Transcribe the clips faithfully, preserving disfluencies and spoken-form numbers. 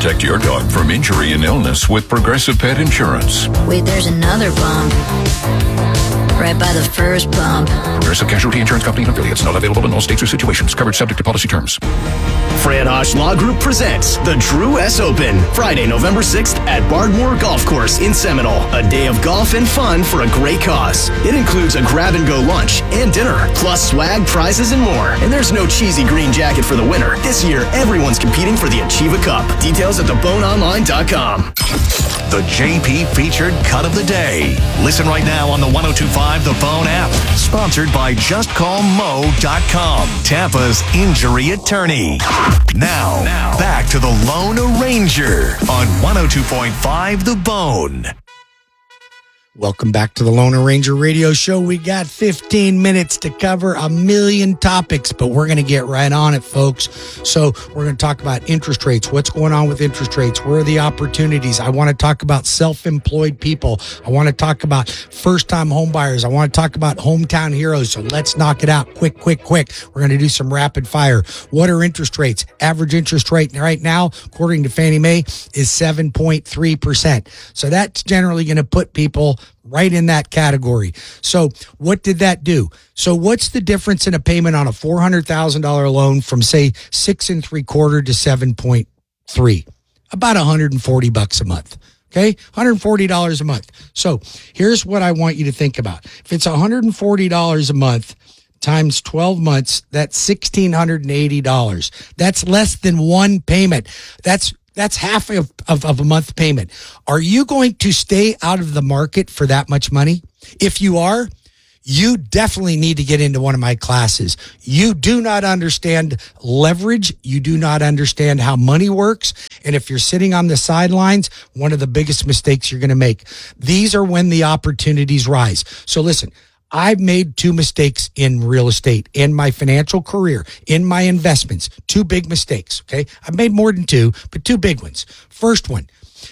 Protect your dog from injury and illness with Progressive Pet Insurance. Wait, there's another bump. Right by the first bump. Progressive Casualty Insurance Company and affiliates. Not available in all states or situations. Coverage subject to policy terms. Fran Hosh Law Group presents the Drew S. Open, Friday, November sixth at Bardmore Golf Course in Seminole. A day of golf and fun for a great cause. It includes a grab-and-go lunch and dinner, plus swag, prizes, and more. And there's no cheesy green jacket for the winner. This year, everyone's competing for the Achieva Cup. Details at the bone online dot com. The J P featured cut of the day. Listen right now on the one oh two point five The Bone app. Sponsored by just call mo dot com, Tampa's injury attorney. Now, now, back to the Lone Ranger on one oh two point five The Bone. Welcome back to the Lone Ranger Radio Show. We got fifteen minutes to cover a million topics, but we're going to get right on it, folks. So we're going to talk about interest rates. What's going on with interest rates? Where are the opportunities? I want to talk about self-employed people. I want to talk about first-time home buyers. I want to talk about hometown heroes. So let's knock it out quick, quick, quick. We're going to do some rapid fire. What are interest rates? Average interest rate right now, according to Fannie Mae, is seven point three percent. So that's generally going to put people right in that category. So what did that do? So what's the difference in a payment on a four hundred thousand dollars loan from, say, six and three quarter to seven point three? About one hundred forty bucks a month. Okay, one hundred forty dollars a month. So here's what I want you to think about. If it's one hundred forty dollars a month times twelve months, that's one thousand six hundred eighty dollars. That's less than one payment. That's That's half of, of, of a month payment. Are you going to stay out of the market for that much money? If you are, you definitely need to get into one of my classes. You do not understand leverage. You do not understand how money works. And if you're sitting on the sidelines, one of the biggest mistakes you're going to make. These are when the opportunities rise. So listen, I've made two mistakes in real estate, in my financial career, in my investments. Two big mistakes, okay? I've made more than two, but two big ones. First one,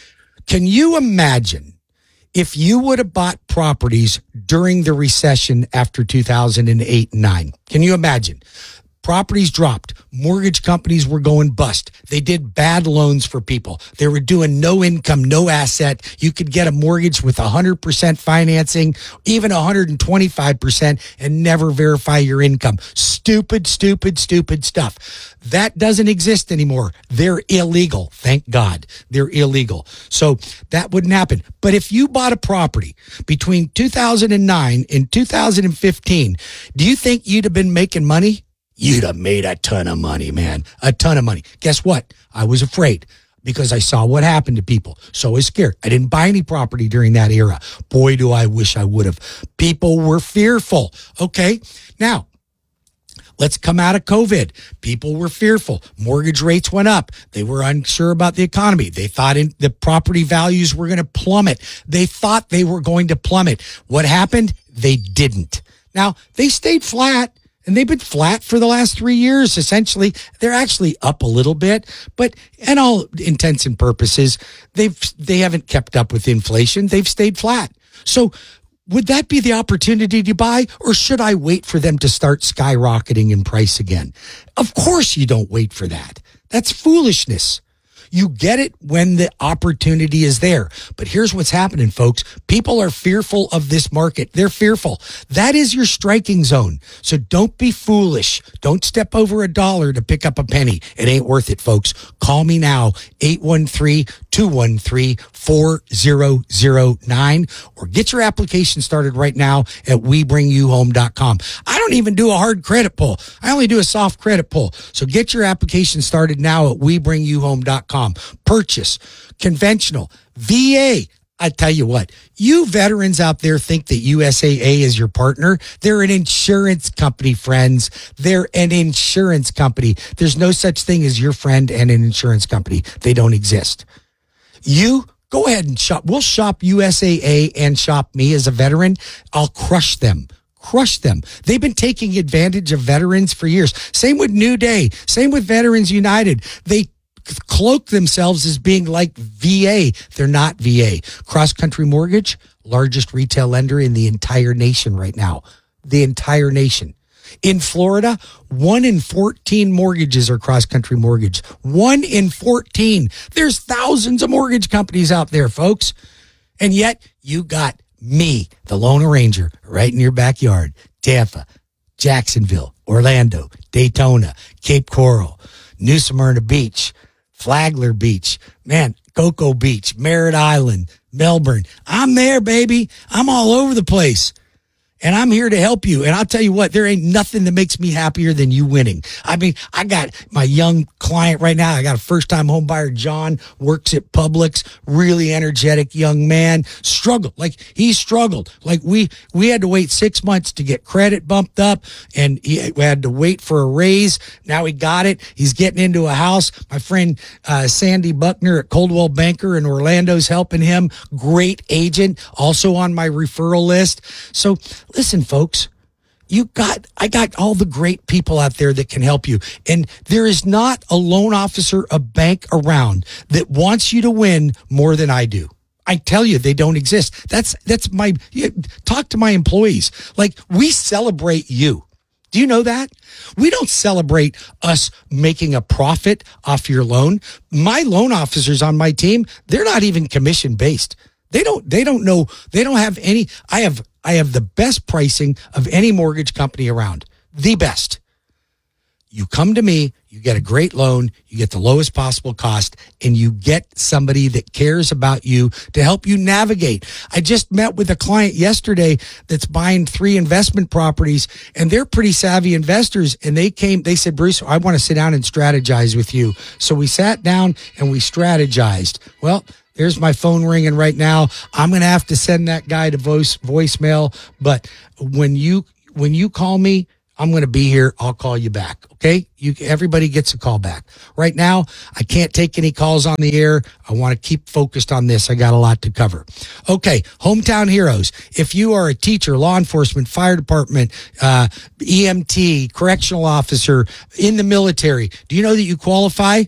can you imagine if you would have bought properties during the recession after two thousand eight and nine? Can you imagine? Properties dropped. Mortgage companies were going bust. They did bad loans for people. They were doing no income, no asset. You could get a mortgage with one hundred percent financing, even one hundred twenty-five percent, and never verify your income. Stupid, stupid, stupid stuff. That doesn't exist anymore. They're illegal. Thank God. They're illegal. So that wouldn't happen. But if you bought a property between two thousand nine and two thousand fifteen, do you think you'd have been making money? You'd have made a ton of money, man. A ton of money. Guess what? I was afraid because I saw what happened to people. So I was scared. I didn't buy any property during that era. Boy, do I wish I would have. People were fearful. Okay. Now, let's come out of COVID. People were fearful. Mortgage rates went up. They were unsure about the economy. They thought in, the property values were going to plummet. They thought they were going to plummet. What happened? They didn't. Now, they stayed flat. And they've been flat for the last three years, essentially. They're actually up a little bit, but in all intents and purposes, they've they haven't kept up with inflation. They've stayed flat. So would that be the opportunity to buy, or should I wait for them to start skyrocketing in price again? Of course you don't wait for that. That's foolishness. You get it when the opportunity is there. But here's what's happening, folks. People are fearful of this market. They're fearful. That is your striking zone. So don't be foolish. Don't step over a dollar to pick up a penny. It ain't worth it, folks. Call me now, eight one three, two one three, four zero zero nine, or get your application started right now at we bring you home dot com. I don't even do a hard credit pull. I only do a soft credit pull. So get your application started now at we bring you home dot com. Purchase, conventional, V A. I tell you what, you veterans out there think that U S A A is your partner. They're an insurance company, friends. They're an insurance company. There's no such thing as your friend and an insurance company. They don't exist. You go ahead and shop. We'll shop U S A A and shop me as a veteran. I'll crush them. Crush them. They've been taking advantage of veterans for years. Same with New Day. Same with Veterans United. They cloak themselves as being like V A. They're not V A. Cross Country Mortgage, largest retail lender in the entire nation right now. The entire nation. In Florida, one in fourteen mortgages are cross-country mortgage. One in fourteen. There's thousands of mortgage companies out there, folks. And yet you got me, the Lone Ranger, right in your backyard. Tampa, Jacksonville, Orlando, Daytona, Cape Coral, New Smyrna Beach, Flagler Beach, man, Cocoa Beach, Merritt Island, Melbourne. I'm there, baby. I'm all over the place. And I'm here to help you. And I'll tell you what, there ain't nothing that makes me happier than you winning. I mean, I got my young client right now. I got a first-time home buyer, John, works at Publix, really energetic young man, struggled. Like, he struggled. Like, we we had to wait six months to get credit bumped up, and he we had to wait for a raise. Now he got it. He's getting into a house. My friend uh, Sandy Buckner at Coldwell Banker in Orlando's helping him. Great agent, also on my referral list. So, listen, folks, you got, I got all the great people out there that can help you. And there is not a loan officer, a bank around that wants you to win more than I do. I tell you, they don't exist. That's, that's my, talk to my employees. Like, we celebrate you. Do you know that? We don't celebrate us making a profit off your loan. My loan officers on my team, they're not even commission based. They don't, they don't know, they don't have any, I have, I have the best pricing of any mortgage company around. The best. You come to me, you get a great loan, you get the lowest possible cost, and you get somebody that cares about you to help you navigate. I just met with a client yesterday that's buying three investment properties, and they're pretty savvy investors, and they came, they said, Bruce, I want to sit down and strategize with you. So we sat down and we strategized. Well, there's my phone ringing right now. I'm going to have to send that guy to voice voicemail. But when you when you call me, I'm going to be here. I'll call you back. Okay? You everybody gets a call back. Right now, I can't take any calls on the air. I want to keep focused on this. I got a lot to cover. Okay, Hometown Heroes. If you are a teacher, law enforcement, fire department, uh, E M T, correctional officer, in the military, do you know that you qualify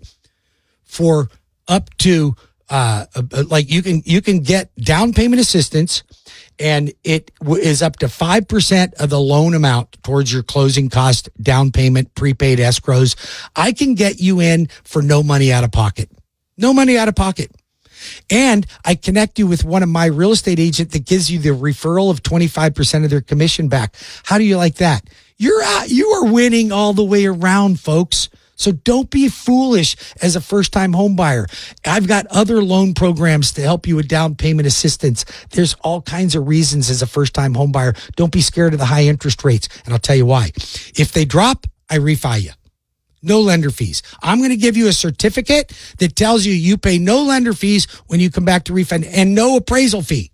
for up to Uh, like you can, you can get down payment assistance, and it w- is up to five percent of the loan amount towards your closing cost, down payment, prepaid escrows. I can get you in for no money out of pocket. No money out of pocket. And I connect you with one of my real estate agent that gives you the referral of twenty-five percent of their commission back. How do you like that? You're out, you are winning all the way around, folks. So don't be foolish as a first-time home buyer. I've got other loan programs to help you with down payment assistance. There's all kinds of reasons as a first-time home buyer. Don't be scared of the high interest rates. And I'll tell you why. If they drop, I refi you. No lender fees. I'm going to give you a certificate that tells you you pay no lender fees when you come back to refund, and no appraisal fee.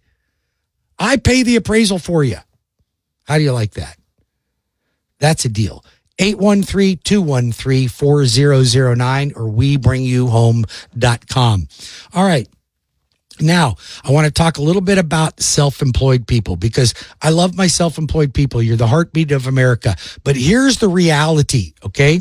I pay the appraisal for you. How do you like that? That's a deal. eight one three, two one three, four zero zero nine or we bring you home dot com. All right. Now, I want to talk a little bit about self-employed people, because I love my self-employed people. You're the heartbeat of America. But here's the reality, okay?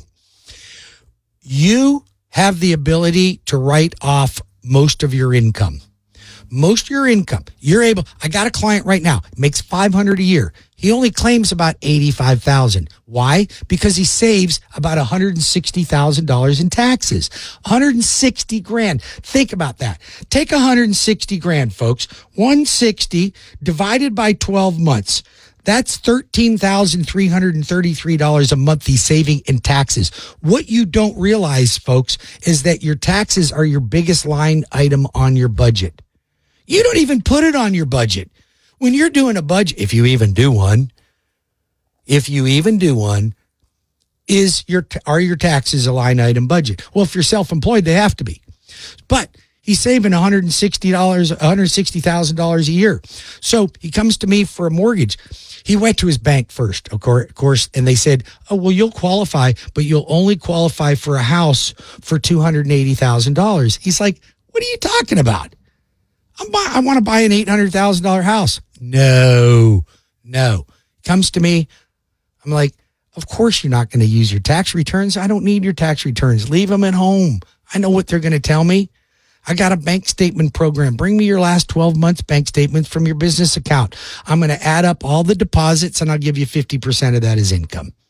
You have the ability to write off most of your income. Most of your income, you're able, I got a client right now, makes five hundred dollars a year. He only claims about eighty-five thousand dollars. Why? Because he saves about one hundred sixty thousand dollars in taxes. one hundred sixty grand. Think about that. Take one hundred sixty grand, folks. one hundred sixty divided by twelve months. That's thirteen thousand three hundred thirty-three dollars a month he's saving in taxes. What you don't realize, folks, is that your taxes are your biggest line item on your budget. You don't even put it on your budget. When you're doing a budget, if you even do one, if you even do one, is your are your taxes a line item budget? Well, if you're self-employed, they have to be. But he's saving one hundred sixty dollars, one hundred sixty thousand dollars a year. So he comes to me for a mortgage. He went to his bank first, of course, and they said, oh, well, you'll qualify, but you'll only qualify for a house for two hundred eighty thousand dollars. He's like, what are you talking about? I'm buy, I want to buy an eight hundred thousand dollars house. No, no. Comes to me. I'm like, of course you're not going to use your tax returns. I don't need your tax returns. Leave them at home. I know what they're going to tell me. I got a bank statement program. Bring me your last twelve months bank statements from your business account. I'm going to add up all the deposits, and I'll give you fifty percent of that as income.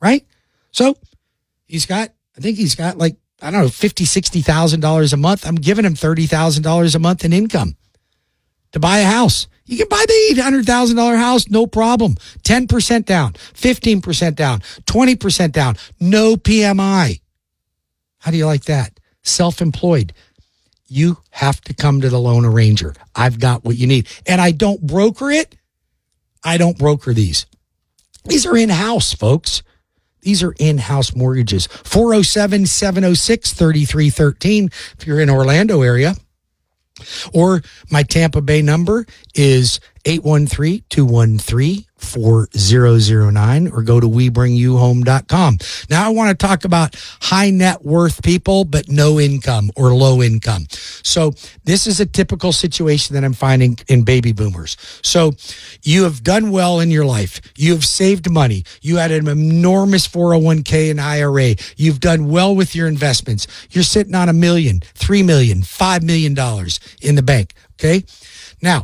right? So he's got, I think he's got like, I don't know, fifty thousand dollars, sixty thousand dollars a month. I'm giving him thirty thousand dollars a month in income to buy a house. You can buy the eight hundred thousand dollars house, no problem. ten percent down, fifteen percent down, twenty percent down, no P M I. How do you like that? Self-employed. You have to come to the Loan Arranger. I've got what you need. And I don't broker it. I don't broker these. These are in-house, folks. These are in-house mortgages. four oh seven, seven oh six, three three one three if you're in Orlando area. Or my Tampa Bay number is eight one three, two one three, four zero zero nine or go to we bring you home dot com. Now I want to talk about high net worth people, but no income or low income. So this is a typical situation that I'm finding in baby boomers. So you have done well in your life. You have saved money. You had an enormous four oh one k and I R A. You've done well with your investments. You're sitting on a million, three million, five million dollars in the bank. Okay. Now,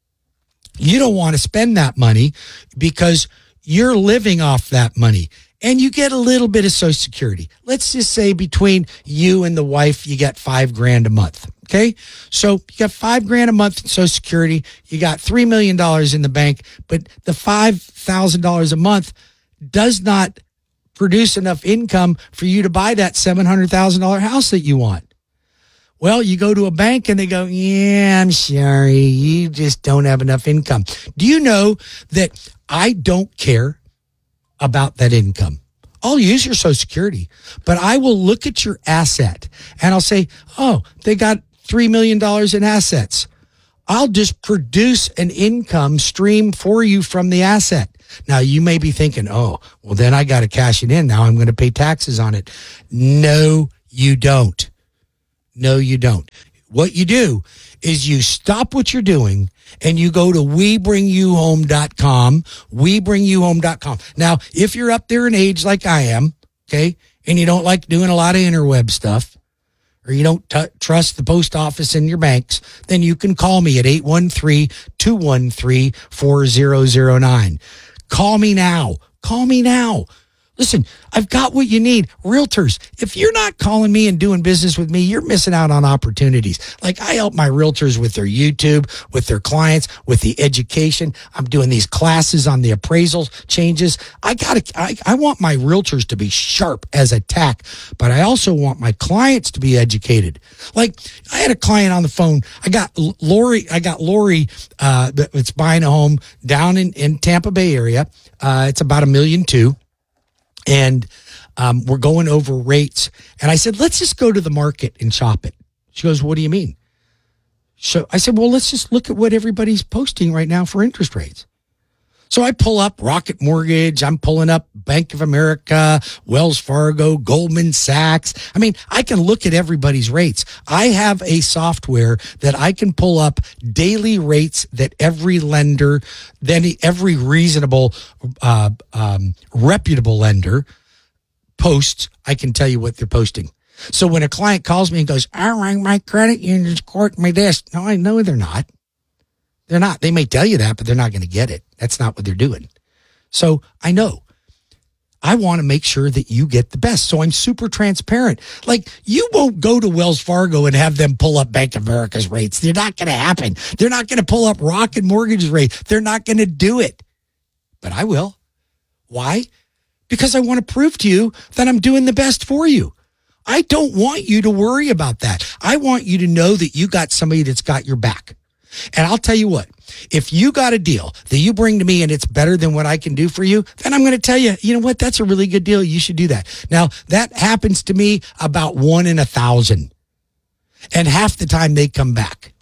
you don't want to spend that money because you're living off that money and you get a little bit of Social Security. Let's just say between you and the wife, you get five grand a month. Okay. So you got five grand a month in Social Security. You got three million dollars in the bank, but the five thousand dollars a month does not produce enough income for you to buy that seven hundred thousand dollars house that you want. Well, you go to a bank and they go, yeah, I'm sorry, you just don't have enough income. Do you know that I don't care about that income? I'll use your Social Security, but I will look at your asset and I'll say, oh, they got three million dollars in assets. I'll just produce an income stream for you from the asset. Now, you may be thinking, oh, well, then I got to cash it in. Now I'm going to pay taxes on it. No, you don't. No, you don't. What you do is you stop what you're doing and you go to we bring you home dot com, we bring you home dot com. Now, if you're up there in age like I am, okay, and you don't like doing a lot of interweb stuff, or you don't t- trust the post office and your banks, then you can call me at eight one three, two one three, four zero zero nine. Call me now. Call me now. Listen, I've got what you need. Realtors, if you're not calling me and doing business with me, you're missing out on opportunities. Like I help my realtors with their YouTube, with their clients, with the education. I'm doing these classes on the appraisal changes. I got to, I, I want my realtors to be sharp as a tack, but I also want my clients to be educated. Like I had a client on the phone. I got Lori, I got Lori, uh, that's buying a home down in, in Tampa Bay area. Uh, it's about a million two. And um, we're going over rates. And I said, let's just go to the market and shop it. She goes, what do you mean? So I said, well, let's just look at what everybody's posting right now for interest rates. So I pull up Rocket Mortgage. I'm pulling up Bank of America, Wells Fargo, Goldman Sachs. I mean, I can look at everybody's rates. I have a software that I can pull up daily rates that every lender, then every reasonable, uh, um, reputable lender posts. I can tell you what they're posting. So when a client calls me and goes, all right, my credit union's courting me this. No, I know they're not. They're not. They may tell you that, but they're not going to get it. That's not what they're doing. So I know. I want to make sure that you get the best. So I'm super transparent. Like you won't go to Wells Fargo and have them pull up Bank of America's rates. They're not going to happen. They're not going to pull up Rocket Mortgage's rate. They're not going to do it. But I will. Why? Because I want to prove to you that I'm doing the best for you. I don't want you to worry about that. I want you to know that you got somebody that's got your back. And I'll tell you what, if you got a deal that you bring to me and it's better than what I can do for you, then I'm going to tell you, you know what, that's a really good deal. You should do that. Now, that happens to me about one in a thousand. And half the time they come back.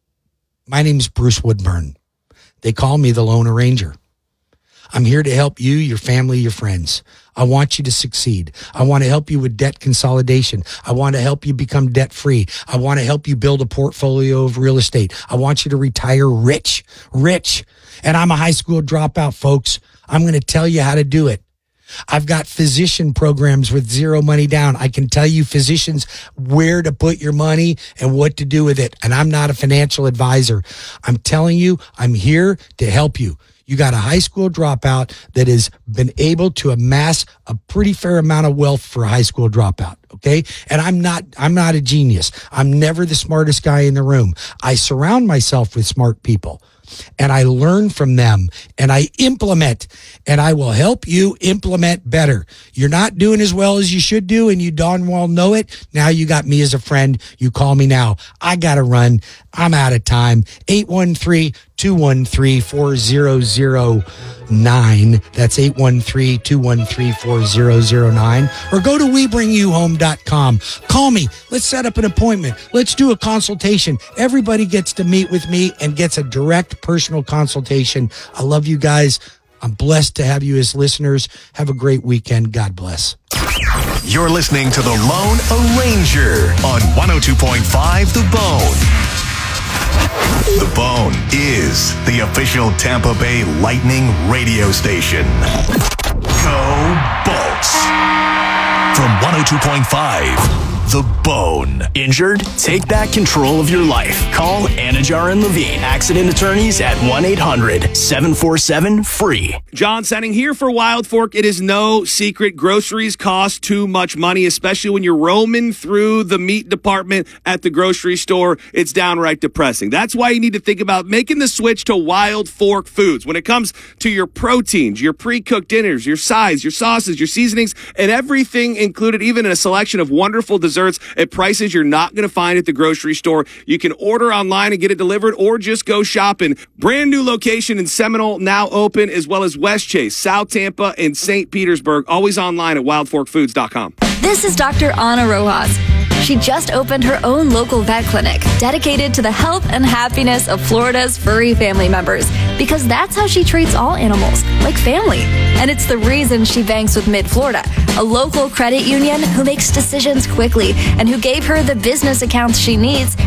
My name is Bruce Woodburn. They call me the Loan Arranger. I'm here to help you, your family, your friends. I want you to succeed. I want to help you with debt consolidation. I want to help you become debt free. I want to help you build a portfolio of real estate. I want you to retire rich, rich. And I'm a high school dropout, folks. I'm going to tell you how to do it. I've got physician programs with zero money down. I can tell you physicians where to put your money and what to do with it. And I'm not a financial advisor. I'm telling you, I'm here to help you. You got a high school dropout that has been able to amass a pretty fair amount of wealth for a high school dropout. Okay. And I'm not, I'm not a genius. I'm never the smartest guy in the room. I surround myself with smart people and I learn from them and I implement, and I will help you implement better. You're not doing as well as you should do and you darn well know it. Now you got me as a friend. You call me now. I got to run. I'm out of time. eight one three, two one three, four zero zero nine. That's eight one three, two one three, four zero zero nine. Or go to we bring you home dot com. Call me. Let's set up an appointment. Let's do a consultation. Everybody gets to meet with me and gets a direct personal consultation. I love you guys. I'm blessed to have you as listeners. Have a great weekend. God bless. You're listening to The Lone Arranger on one oh two point five The Bone. The Bone is the official Tampa Bay Lightning radio station. Go Bolts! From one oh two point five The Bone. Injured? Take back control of your life. Call Anajar and Levine, accident attorneys at one eight hundred, seven four seven, free. John Senning here for Wild Fork. It is no secret groceries cost too much money, especially when you're roaming through the meat department at the grocery store. It's downright depressing. That's why you need to think about making the switch to Wild Fork Foods. When it comes to your proteins, your pre-cooked dinners, your sides, your sauces, your seasonings, and everything included, even a selection of wonderful desserts at prices you're not going to find at the grocery store. You can order online and get it delivered or just go shopping. Brand new location in Seminole now open, as well as West Chase, South Tampa, and Saint Petersburg. Always online at wild fork foods dot com. This is Doctor Ana Rojas. She just opened her own local vet clinic dedicated to the health and happiness of Florida's furry family members, because that's how she treats all animals, like family. And it's the reason she banks with Mid-Florida, a local credit union who makes decisions quickly and who gave her the business accounts she needs